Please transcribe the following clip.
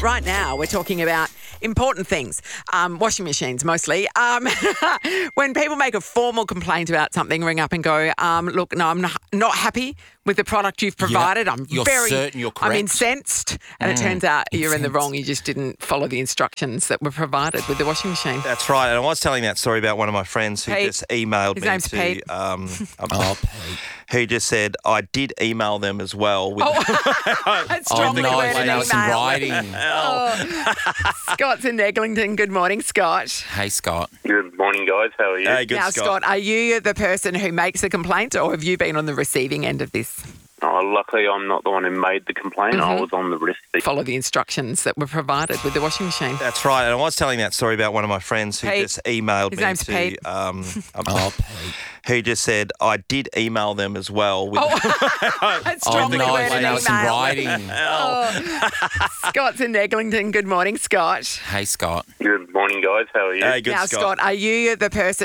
right now we're talking about important things, washing machines mostly. When people make a formal complaint about something, ring up and go, look, no, I'm not happy with the product you've provided. You're certain you're correct. I'm incensed. And it turns out you're in the wrong. You just didn't follow the instructions that were provided with the washing machine. That's right. And I was telling that story about one of my friends who Pete. just emailed His me name's to... Pete. Pete. Who just said, I did email them as well. With Strongly worded now it's in email. writing. Scott's in Eglinton. Good morning, Scott. Hey, Scott. Good morning, guys. How are you? Hey, good Now, Scott. Scott, are you the person who makes a complaint or have you been on the receiving end of this? Luckily, I'm not the one who made the complaint. I was on the receipt. Follow the instructions that were provided with the washing machine. That's right. And I was telling that story about one of my friends who Pete. just emailed His me name's to... Pete. Pete. Who just said, I did email them as well. With Strongly worded now it's in email. writing. Scott's in Eglinton. Good morning, Scott. Hey, Scott. Good morning, guys. How are you? Hey, good Now, Scott. Scott, are you the person